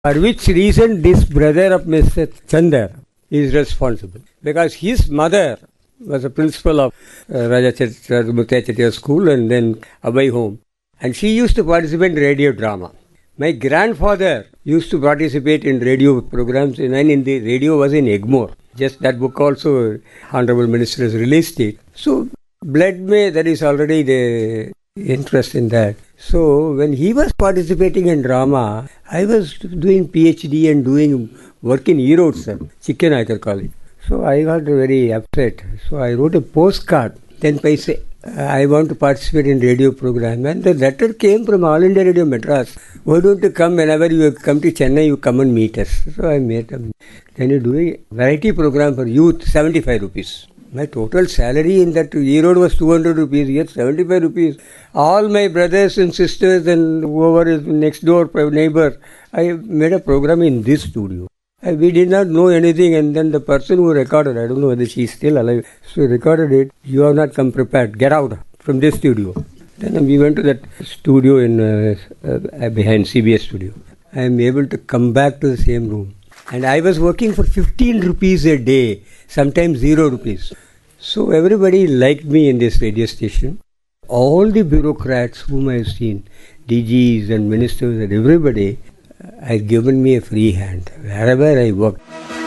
For which reason this brother of Mr. Chandar is responsible. Because his mother was a principal of Raja Muttiah Chettiar School and then Abhay Home. And she used to participate in radio drama. My grandfather used to participate in radio programs, and in the radio was in Egmore. Just that book also, Honorable Minister has released it. So, blood me, there is already the interest in that. So, when he was participating in drama, I was doing PhD and doing work in Erode, sir, Chikkanakar College. So, I got very upset. So, I wrote a postcard, 10 paise. I want to participate in radio program, and the letter came from All India Radio Madras. Why don't you come whenever you come to Chennai, you come and meet us. So I met him. Then you do a variety program for youth, 75 rupees. My total salary in that Erode was 200 rupees, here 75 rupees. All my brothers and sisters and whoever is next door neighbor, I made a program in this studio. We did not know anything, and then the person who recorded, I don't know whether she is still alive, so recorded it. You have not come prepared. Get out from this studio. Then we went to that studio in behind CBS studio. I am able to come back to the same room. And I was working for 15 rupees a day, sometimes 0 rupees. So everybody liked me in this radio station. All the bureaucrats whom I have seen, DGs and ministers and everybody, had given me a free hand wherever I worked.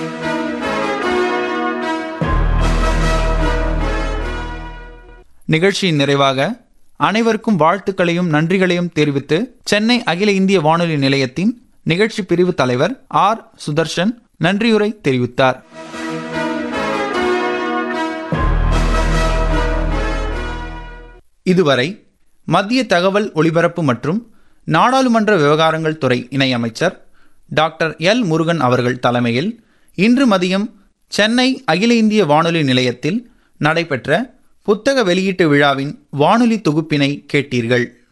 நிகழ்ச்சியின் நிறைவாக அனைவருக்கும் வாழ்த்துக்களையும் நன்றிகளையும் தெரிவித்து சென்னை அகில இந்திய வானொலி நிலையத்தின் நிகழ்ச்சி பிரிவு தலைவர் ஆர். சுதர்ஷன் நன்றியுரை தெரிவித்தார். இதுவரை மத்திய தகவல் ஒலிபரப்பு மற்றும் நாடாளுமன்ற விவகாரங்கள் துறை இணையமைச்சர் டாக்டர் எல். முருகன் அவர்கள் தலைமையில் இன்று மதியம் சென்னை அகில இந்திய வானொலி நிலையத்தில் நடைபெற்ற புத்தக வெளியீட்டு விழாவின் வானொலி தொகுப்பினை கேட்டீர்கள்.